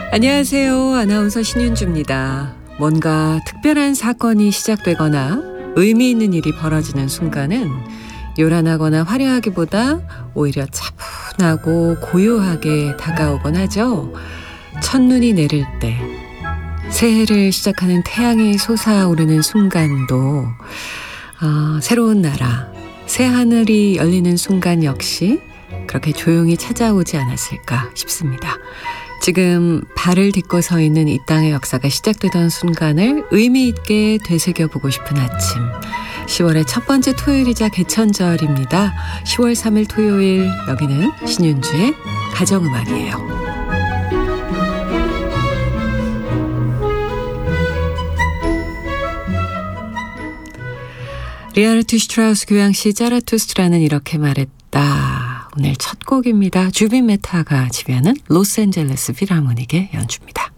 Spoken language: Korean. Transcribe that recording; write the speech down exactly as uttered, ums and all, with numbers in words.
안녕하세요. 아나운서 신윤주입니다. 뭔가 특별한 사건이 시작되거나 의미 있는 일이 벌어지는 순간은 요란하거나 화려하기보다 오히려 차분하고 고요하게 다가오곤 하죠. 첫눈이 내릴 때, 새해를 시작하는 태양이 솟아오르는 순간도 어, 새로운 나라, 새하늘이 열리는 순간 역시 그렇게 조용히 찾아오지 않았을까 싶습니다. 지금 발을 딛고 서 있는 이 땅의 역사가 시작되던 순간을 의미 있게 되새겨보고 싶은 아침. 시월의 첫 번째 토요일이자 개천절입니다. 시월 삼일 토요일, 여기는 신윤주의 가정음악이에요. 리하르트 슈트라우스 교향시 자라투스트라는 이렇게 말했다. 오늘 첫 곡입니다. 주빈 메타가 지휘하는 로스앤젤레스 필하모닉의 연주입니다.